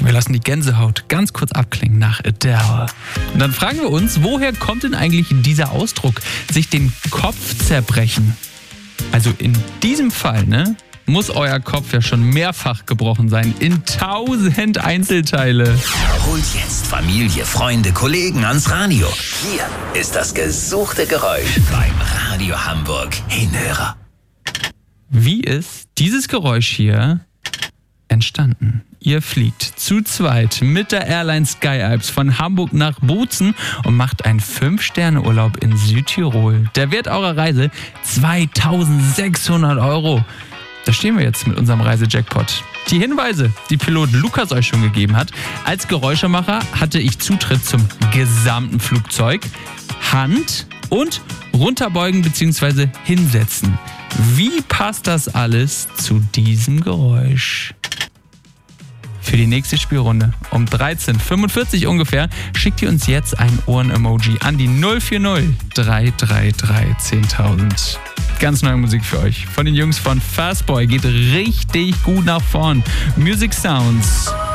Wir lassen die Gänsehaut ganz kurz abklingen nach Adele. Und dann fragen wir uns, woher kommt denn eigentlich dieser Ausdruck, sich den Kopf zerbrechen? Also in diesem Fall, muss euer Kopf ja schon mehrfach gebrochen sein, in 1000 Einzelteile. Holt jetzt Familie, Freunde, Kollegen ans Radio. Hier ist das gesuchte Geräusch beim Radio Hamburg Hinhörer. Wie ist dieses Geräusch hier entstanden? Ihr fliegt zu zweit mit der Airline Sky Alps von Hamburg nach Bozen und macht einen 5-Sterne-Urlaub in Südtirol. Der Wert eurer Reise 2.600 €. Da stehen wir jetzt mit unserem Reisejackpot. Die Hinweise, die Pilot Lukas euch schon gegeben hat. Als Geräuschemacher hatte ich Zutritt zum gesamten Flugzeug, Hand und runterbeugen bzw. hinsetzen. Wie passt das alles zu diesem Geräusch? Für die nächste Spielrunde um 13:45 ungefähr schickt ihr uns jetzt ein Ohren-Emoji an die 040 333 10.000. Ganz neue Musik für euch. Von den Jungs von Fastboy geht richtig gut nach vorn. Music Sounds.